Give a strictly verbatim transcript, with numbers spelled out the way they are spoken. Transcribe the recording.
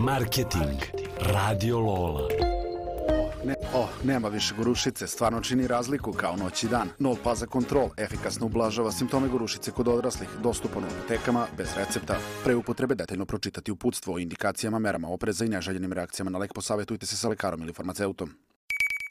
Marketing. Radio Lola. Ne, oh, nema više gorušice, stvarno čini razliku kao noć i dan. Nol Paza Control efikasno ublažava simptome gorušice kod odraslih, dostupan u apotekama, bez recepta. Pre upotrebe detaljno pročitati uputstvo o indikacijama, merama opreza i neželjenim reakcijama na lek, posavjetujte se sa lekarom ili farmaceutom.